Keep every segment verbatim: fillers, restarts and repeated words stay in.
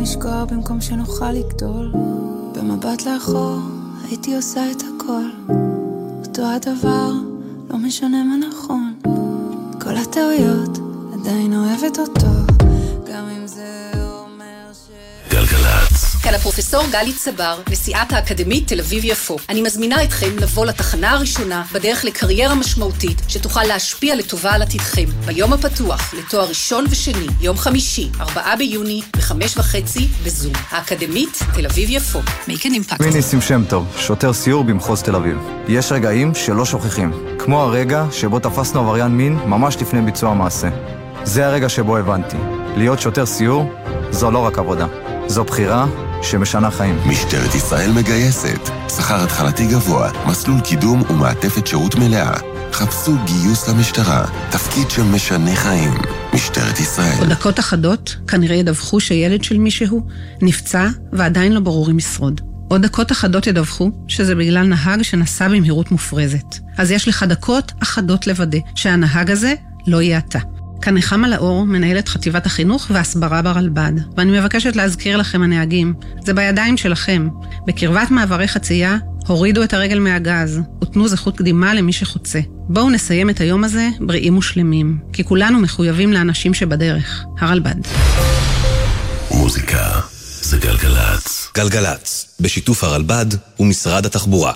נשקוע במקום שנוכל לגדול, במבט לאחור הייתי עושה את הכל, אותו הדבר, לא משנה מה נכון, כל הטעויות עדיין אוהבת אותו, גם אם זה אומר ש... גלגלצ. כאן הפרופסור גלי צבר, נשיאת האקדמית תל אביב יפו. אני מזמינה אתכם לבוא לתחנה הראשונה בדרך לקריירה משמעותית שתוכל להשפיע לטובה על עתידכם. ביום הפתוח לתואר ראשון ושני, יום חמישי, ארבעה ביוני, בחמש וחצי, בזום. האקדמית תל אביב יפו. Make an impact. שמי ניסים שם טוב, שוטר סיור במחוז תל אביב. יש רגעים שלא שוכחים, כמו הרגע שבו תפסנו עבריין מין ממש לפני ביצוע המעשה. זה הרגע שבו הבנתי, להיות שוטר סיור זו לא רק עבודה, זו בחירה שמשנה חיים. משטרת ישראל מגייסת, שכר התחלתי גבוה, מסלול קידום ומעטפת שירות מלאה. חפשו גיוס למשטרה, תפקיד שמשנה חיים. משטרת ישראל. עוד דקות אחדות כנראה ידווחו שילד של מישהו נפצע ועדיין לא ברור אם ישרוד. עוד דקות אחדות ידווחו שזה בגלל נהג שנסע במהירות מופרזת. אז יש לך דקות אחדות לוודא שהנהג הזה לא יהיה אתה. כאן נחמה לאור, מנהלת חטיבת החינוך והסברה ברלב"ד. ואני מבקשת להזכיר לכם הנהגים, זה בידיים שלכם. בקרבת מעברי חצייה, הורידו את הרגל מהגז, ותנו זכות קדימה למי שחוצה. בואו נסיים את היום הזה בריאים ושלמים, כי כולנו מחויבים לאנשים שבדרך. הרלב"ד. מוזיקה זה גלגלצ. גלגלצ, בשיתוף הרלב"ד ומשרד התחבורה.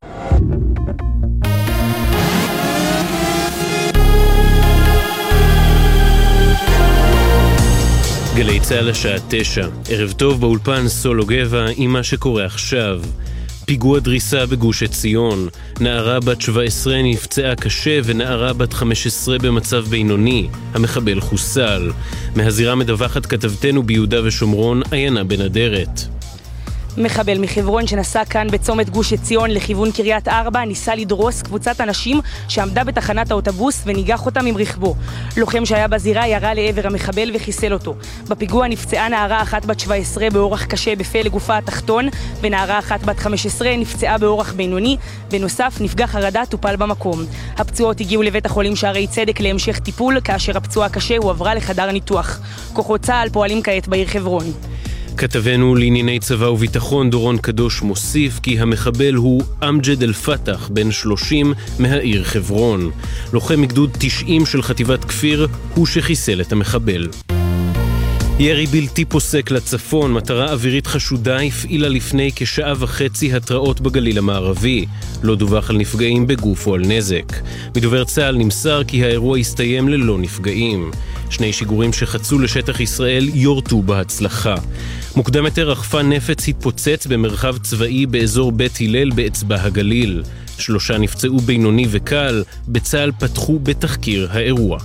גלי צהל השעה תשע, ערב טוב באולפן סולו גבע עם מה שקורה עכשיו. פיגוע דריסה בגוש עציון, נערה בת שבע עשרה נפצעה קשה ונערה בת חמש עשרה במצב בינוני, המחבל חוסל. מהזירה מדווחת כתבתנו ביהודה ושומרון, עיינה בנדרת. מחבל מחברון שנסע כאן בצומת גוש עציון לכיוון קריית ארבע ניסה לדרוס קבוצת אנשים שעמדה בתחנת האוטובוס וניגח אותם עם רכבו. לוחם שהיה בזירה ירה לעבר המחבל וחיסל אותו. בפיגוע נפצעה נערה אחת בת שבע עשרה באורח קשה בפה לגופה התחתון, ונערה אחת בת חמש עשרה נפצעה באורח בינוני. בנוסף נפגע חרדה טופל במקום. הפצועות הגיעו לבית החולים שערי צדק להמשך טיפול, כאשר הפצועה קשה הועברה לחדר ניתוח. כוחות צה"ל פועלים כעת בעיר חברון. כתבנו לענייני צבא וביטחון דורון קדוש מוסיף כי המחבל הוא אמג'ד אל-פתח, בן שלושים, מהעיר חברון. לוחם מגדוד תשעים של חטיבת כפיר הוא שחיסל את המחבל. ירי בלתי פוסק לצפון, מטרה אווירית חשודה הפעילה לפני כשעה וחצי התראות בגליל המערבי. לא דווח על נפגעים בגוף או על נזק. מדובר צה"ל נמסר כי האירוע הסתיים ללא נפגעים. שני שיגורים שחצו לשטח ישראל יורטו בהצלחה. מוקדם יותר רחפן נפץ התפוצץ במרחב צבאי באזור בית הלל באצבע הגליל. שלושה נפצעו בינוני וקל, בצה"ל פתחו בתחקיר האירוע.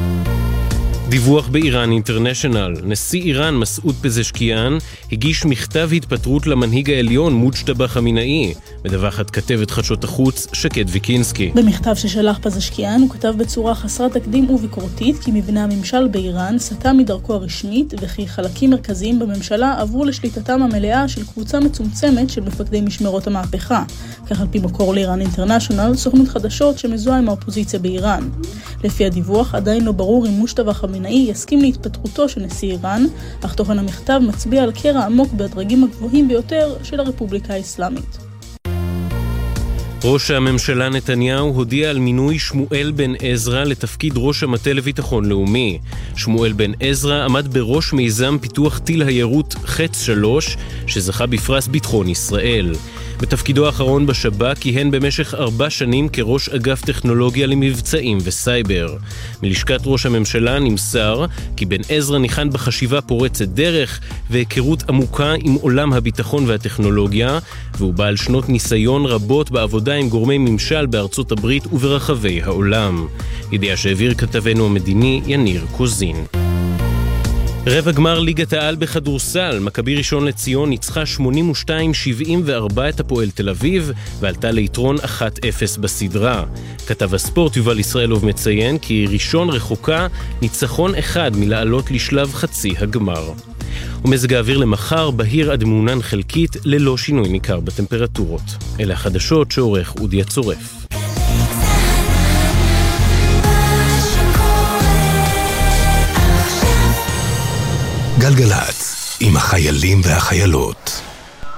דיווח באיראן אינטרנשיונל. נשיא איראן מסעוד פזשקיאן הגיש מכתב התפטרות למנהיג העליון מוג'תבא חמינאי. מדווחת כתבת חדשות החוץ שקד ויקינסקי. במכתב ששלח פזשקיאן הוא כתב בצורה חסרת תקדים וביקורתית כי מבנה הממשל באיראן סטה מדרכו הרשמית וכי חלקים מרכזיים בממשלה עברו לשליטתם המלאה של קבוצה מצומצמת של מפקדי משמרות המהפכה. כך על פי מקור לאיראן אינטרנשיונל, סוכנות חדשות שמזוהה עם האופוזיציה באיראן. לפי הדיווח עדיין לא ברור אם מוג'תבא חמינאי יסכים להתפטרותו של נשיא איראן, אך תוכן המכתב מצביע על קרע עמוק בדרגים הגבוהים ביותר של הרפובליקה האסלאמית. ראש הממשלה נתניהו הודיע על מינוי שמואל בן עזרא לתפקיד ראש המטה לביטחון לאומי. שמואל בן עזרא עמד בראש מיזם פיתוח טיל היירוט חץ שלוש, שזכה בפרס ביטחון ישראל. בתפקידו האחרון בשב"כ כיהן במשך ארבע שנים כראש אגף טכנולוגיה למבצעים וסייבר. מלשכת ראש הממשלה נמסר כי בן עזרא ניחן בחשיבה פורצת דרך והיכרות עמוקה עם עולם הביטחון והטכנולוגיה, והוא בעל שנות ניסיון רבות בעבודה עם גורמי ממשל בארצות הברית וברחבי העולם. ידיעה שהעביר כתבנו המדיני יניר קוזין. רבע גמר ליגת העל בכדורסל, מכבי ראשון לציון ניצחה שמונים ושתיים שבעים וארבע את הפועל תל אביב ועלתה ליתרון אחת אפס בסדרה. כתב הספורט יובל ישראלוב מציין כי ראשון רחוקה ניצחון אחד מלעלות לשלב חצי הגמר. ומזג האוויר למחר בהיר עד מעונן חלקית ללא שינוי ניכר בטמפרטורות. אלה החדשות שעורך אודי הצורף. גלגלצ, עם החיילים והחיילות.